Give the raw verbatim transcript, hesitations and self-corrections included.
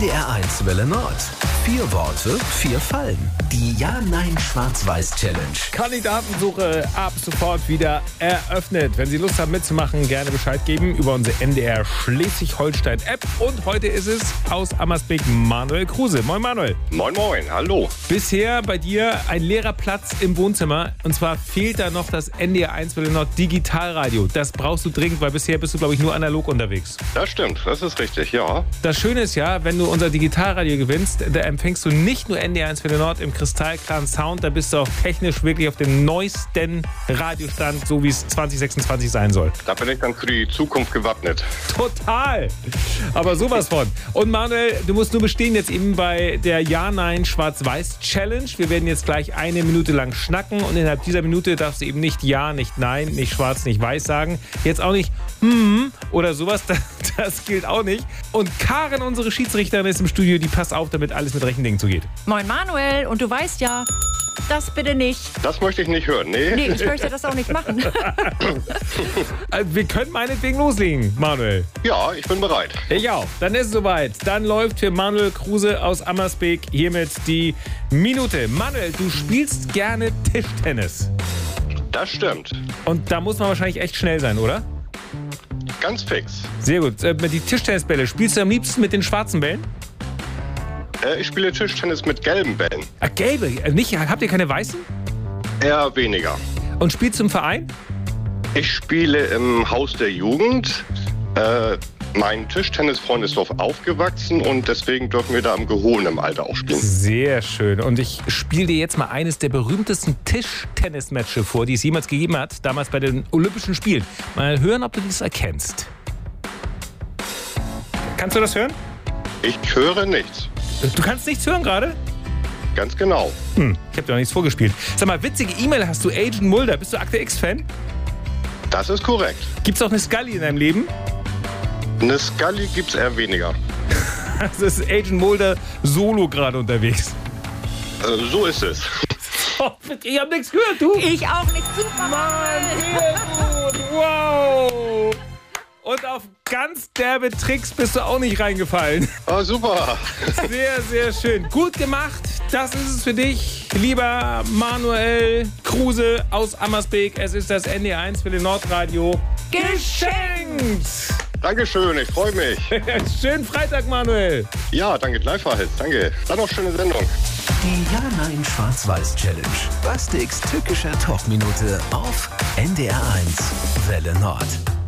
D R eins Welle Nord. Vier Worte, vier Fallen. Die Ja-Nein-Schwarz-Weiß-Challenge. Kandidatensuche ab sofort wieder eröffnet. Wenn Sie Lust haben mitzumachen, gerne Bescheid geben über unsere N D R Schleswig-Holstein-App. Und heute ist es aus Ammersbeek Manuel Kruse. Moin Manuel. Moin Moin, hallo. Bisher bei dir ein leerer Platz im Wohnzimmer. Und zwar fehlt da noch das N D R eins Welle Nord Digitalradio. Das brauchst du dringend, weil bisher bist du, glaube ich, nur analog unterwegs. Das stimmt, das ist richtig, ja. Das Schöne ist ja, wenn du unser Digitalradio gewinnst, da empfängst du nicht nur N D R eins Welle Nord im kristallklaren Sound, da bist du auch technisch wirklich auf dem neuesten Radiostand, so wie es zwanzig sechsundzwanzig sein soll. Da bin ich dann für die Zukunft gewappnet. Total! Aber sowas von. Und Manuel, du musst nur bestehen jetzt eben bei der Ja-Nein-Schwarz-Weiß-Challenge. Wir werden jetzt gleich eine Minute lang schnacken und innerhalb dieser Minute darfst du eben nicht Ja, nicht Nein, nicht Schwarz, nicht Weiß sagen. Jetzt auch nicht hm oder sowas, das, das gilt auch nicht. Und Karen, unsere Schiedsrichterin, ist im Studio, die passt auf, damit alles mit rechten Dingen zugeht. Moin Manuel, und du weißt ja, das bitte nicht. Das möchte ich nicht hören, nee. Nee, ich möchte das auch nicht machen. Also wir können meinetwegen loslegen, Manuel. Ja, ich bin bereit. Ich auch. Dann ist es soweit. Dann läuft für Manuel Kruse aus Ammersbeek hiermit die Minute. Manuel, du spielst gerne Tischtennis. Das stimmt. Und da muss man wahrscheinlich echt schnell sein, oder? Ganz fix. Sehr gut. Äh, die Tischtennisbälle, spielst du am liebsten mit den schwarzen Bällen? Äh, ich spiele Tischtennis mit gelben Bällen. Ah, gelbe? Äh, nicht? Habt ihr keine weißen? Eher weniger. Und spielst du im Verein? Ich spiele im Haus der Jugend. Äh, mein Tischtennisfreund ist dort aufgewachsen und deswegen dürfen wir da im gehobenen Alter auch spielen. Sehr schön. Und ich spiele dir jetzt mal eines der berühmtesten Tischtennis-Matches vor, die es jemals gegeben hat, damals bei den Olympischen Spielen. Mal hören, ob du das erkennst. Kannst du das hören? Ich höre nichts. Du kannst nichts hören gerade? Ganz genau. Hm, ich habe dir noch nichts vorgespielt. Sag mal, witzige E-Mail hast du, Agent Mulder. Bist du Akte X-Fan? Das ist korrekt. Gibt's auch eine Scully in deinem Leben? Eine Scully gibt's eher weniger. Also ist Agent Mulder solo gerade unterwegs. Äh, so ist es. Oh, ich hab nichts gehört, du. Ich auch nicht. Super, Mann, Manuel. sehr gut. Wow. Und auf ganz derbe Tricks bist du auch nicht reingefallen. Ah, super. Sehr, sehr schön. Gut gemacht. Das ist es für dich, lieber Manuel Kruse aus Ammersbeek. Es ist das N D R eins Welle Nord Radio geschenkt. Dankeschön, ich freue mich. Schönen Freitag, Manuel. Ja, danke gleichfalls. Danke. Dann noch schöne Sendung. Die Ja-Nein-Schwarz-Weiß-Challenge. Bastiks tückischer Talkminute auf N D R eins Welle Nord.